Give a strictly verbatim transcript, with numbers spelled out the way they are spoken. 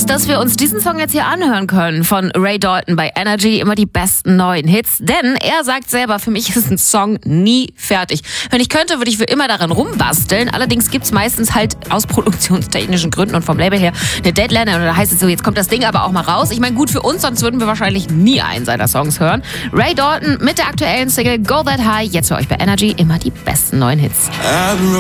dass wir uns diesen Song jetzt hier anhören können von Ray Dalton bei Energy, immer die besten neuen Hits. Denn er sagt selber, für mich ist ein Song nie fertig. Wenn ich könnte, würde ich für immer daran rumbasteln. Allerdings gibt's meistens halt aus produktionstechnischen Gründen und vom Label her eine Deadline. Und da heißt es so, jetzt kommt das Ding aber auch mal raus. Ich meine, gut für uns, sonst würden wir wahrscheinlich nie einen seiner Songs hören. Ray Dalton mit der aktuellen Single Go That High, jetzt für euch bei Energy, immer die besten neuen Hits.